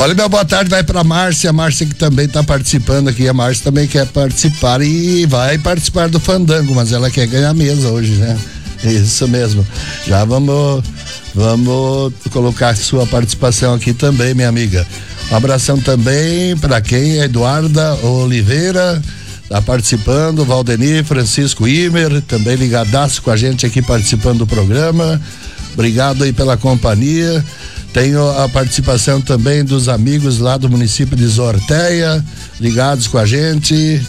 Olha, meu boa tarde vai pra Márcia, a Márcia que também tá participando aqui, a Márcia também quer participar e vai participar do Fandango, mas ela quer ganhar mesa hoje, né? Isso mesmo. Já vamos colocar a sua participação aqui também, minha amiga. Um abração também para quem? Eduarda Oliveira tá participando, Valdenir, Francisco Imer, também ligadaço com a gente aqui participando do programa. Obrigado aí pela companhia. Tenho a participação também dos amigos lá do município de Zorteia, ligados com a gente.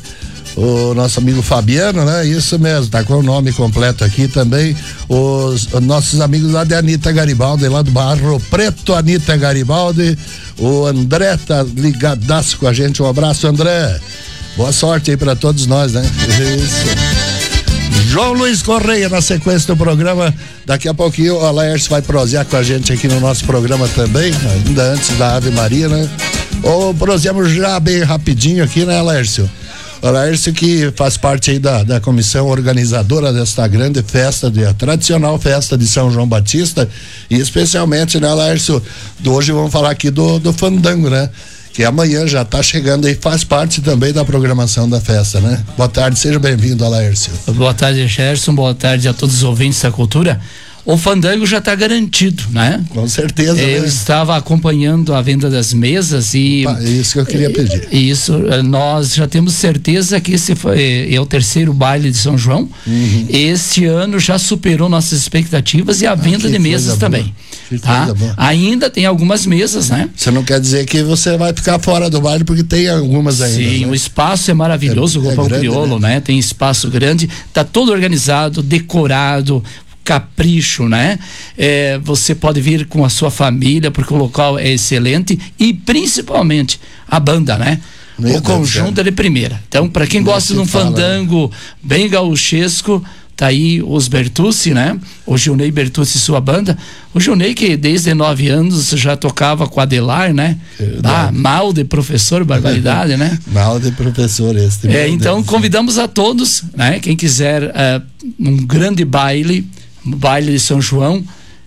O nosso amigo Fabiano, né? Isso mesmo, tá com o nome completo aqui também. Os nossos amigos lá de Anita Garibaldi, lá do Barro Preto, Anita Garibaldi. O André tá ligadaço com a gente. Um abraço, André. Boa sorte aí pra todos nós, né? Isso. João Luiz Correia na sequência do programa. Daqui a pouquinho o Laércio vai prosear com a gente aqui no nosso programa também, ainda antes da Ave Maria, né? Ou proseamos já bem rapidinho aqui, né, Laércio? O Laércio que faz parte aí da comissão organizadora desta grande festa, a tradicional festa de São João Batista, e especialmente, né, Laércio, hoje vamos falar aqui do Fandango, né? Que amanhã já está chegando e faz parte também da programação da festa, né? Boa tarde, seja bem-vindo, Laércio. Boa tarde, Gerson, boa tarde a todos os ouvintes da cultura. O Fandango já está garantido, né? Com certeza. Eu estava acompanhando a venda das mesas e... Isso que eu queria pedir. Isso, nós já temos certeza que esse é o terceiro baile de São João. Uhum. Este ano já superou nossas expectativas e a venda de mesas também. Tá? Ainda tem algumas mesas, né? Você não quer dizer que você vai ficar fora do baile porque tem algumas ainda. Sim, né? O espaço é maravilhoso, o Galpão Crioulo, né? Tem espaço grande, tá todo organizado, decorado, capricho, né? Você pode vir com a sua família porque o local é excelente e principalmente a banda, né? O conjunto é de primeira. Então, para quem gosta de um fandango bem gauchesco, tá aí os Bertucci, né? O Gilney Bertucci e sua banda. O Gilney que desde 9 anos já tocava com Adelar, né? Mal de professor, barbaridade, né? Mal de professor esse. Então convidamos a todos, né? Quem quiser um grande baile de São João,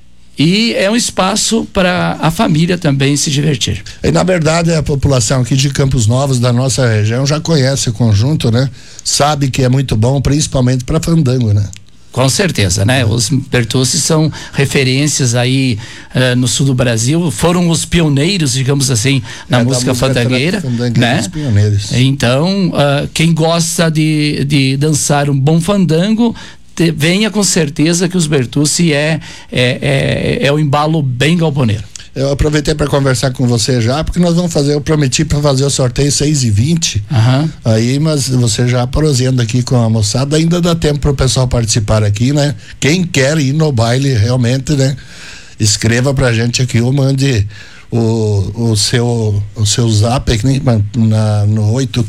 e é um espaço para a família também se divertir. E na verdade a população aqui de Campos Novos, da nossa região, já conhece o conjunto, né? Sabe que é muito bom, principalmente para fandango, né? Com certeza, né? Os Bertucci são referências aí no sul do Brasil, foram os pioneiros, digamos assim, na música fandangueira, né? Os pioneiros. Então, quem gosta de dançar um bom fandango, venha com certeza que os Bertucci é um embalo bem galponeiro. Eu aproveitei para conversar com você já, porque nós vamos eu prometi para fazer o sorteio 6h20, aí, mas você já prosseando aqui com a moçada, ainda dá tempo para o pessoal participar aqui, né? Quem quer ir no baile realmente, né? Escreva pra gente aqui ou mande o seu zap aqui, no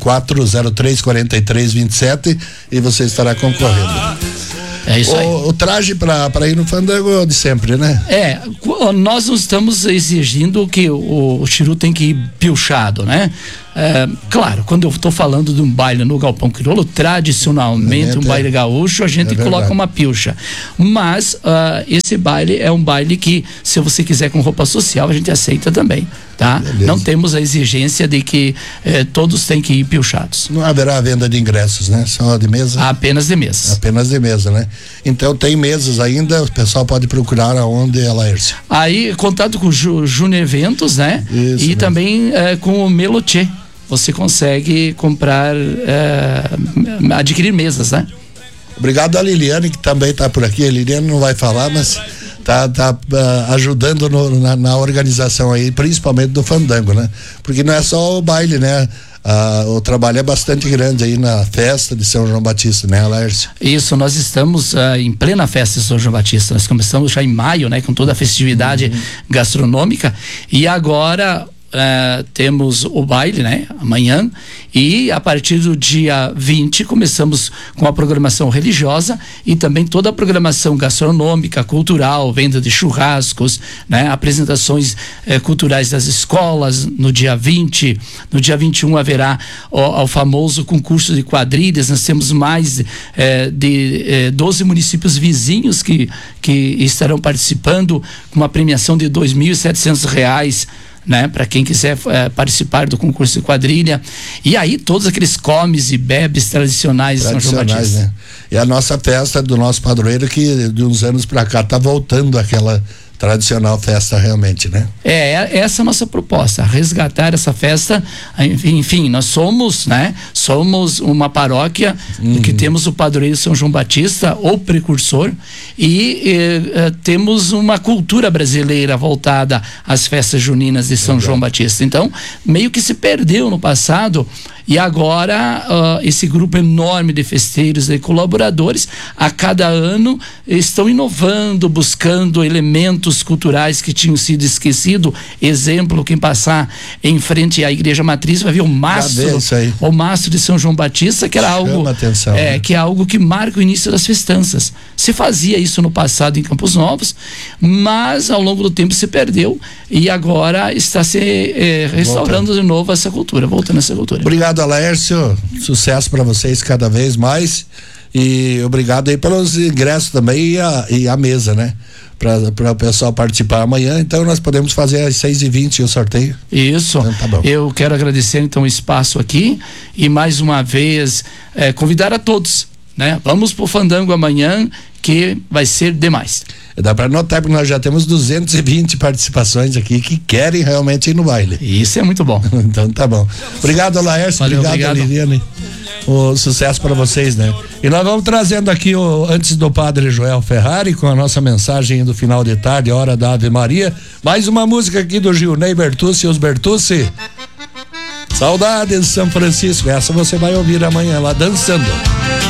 84034327 e você estará concorrendo. É isso aí. O traje para ir no fandango de sempre, né? Nós não estamos exigindo que o chiru tem que ir pilchado, né? Claro, quando eu estou falando de um baile no Galpão Crioulo, tradicionalmente um baile gaúcho, a gente coloca uma pilcha. Mas esse baile é um baile que, se você quiser com roupa social, a gente aceita também, tá? Beleza. Não temos a exigência de que todos têm que ir pilchados. Não haverá venda de ingressos, né? Só de mesa? Apenas de mesa. Apenas de mesa, né? Então tem mesas ainda, o pessoal pode procurar aonde, Laércio? Aí, contato com o Júnior Eventos, né? Isso, e mesmo. Também com o Melotier. Você consegue comprar, adquirir mesas, né? Obrigado a Liliane, que também está por aqui. A Liliane não vai falar, mas tá ajudando na organização aí, principalmente do fandango, né? Porque não é só o baile, né? O trabalho é bastante grande aí na festa de São João Batista, né, Laércio? Isso, nós estamos em plena festa de São João Batista. Nós começamos já em maio, né? Com toda a festividade gastronômica, e agora temos o baile, né? Amanhã, e a partir do dia 20 começamos com a programação religiosa e também toda a programação gastronômica, cultural, venda de churrascos, né? Apresentações culturais das escolas no dia 20. No dia 21 haverá o famoso concurso de quadrilhas. Nós temos mais de 12 municípios vizinhos que estarão participando, com uma premiação de R$ 2.700, né? Para quem quiser participar do concurso de quadrilha. E aí todos aqueles comes e bebes tradicionais de São João Batista. Né? E a nossa festa do nosso padroeiro, que de uns anos para cá tá voltando aquela tradicional festa realmente, né? Essa é a nossa proposta, resgatar essa festa. Enfim, nós somos, né? Somos uma paróquia que temos o padroeiro São João Batista, o precursor, e temos uma cultura brasileira voltada às festas juninas de São João Batista. Então, meio que se perdeu no passado. E agora esse grupo enorme de festeiros e colaboradores a cada ano estão inovando, buscando elementos culturais que tinham sido esquecidos. Exemplo, quem passar em frente à igreja matriz vai ver o mastro de São João Batista, que era algo atenção, né? Que é algo que marca o início das festanças. Se fazia isso no passado em Campos Novos, mas ao longo do tempo se perdeu e agora está se restaurando de novo essa cultura, voltando a essa cultura. Obrigado, Laércio, sucesso para vocês cada vez mais, e obrigado aí pelos ingressos também e a mesa, né? Para o pessoal participar amanhã. Então nós podemos fazer às 6h20 o sorteio. Isso. Então, tá bom. Eu quero agradecer então o espaço aqui e mais uma vez convidar a todos, né? Vamos pro fandango amanhã, que vai ser demais. Dá para notar, porque nós já temos 220 participações aqui que querem realmente ir no baile. Isso é muito bom. Então tá bom. Obrigado, Laércio. Obrigado, Liliane. O sucesso para vocês, né? E nós vamos trazendo aqui antes do Padre Joel Ferrari, com a nossa mensagem do final de tarde, hora da Ave Maria, mais uma música aqui do Gilney Bertucci e os Bertucci. Saudades de São Francisco. Essa você vai ouvir amanhã lá dançando.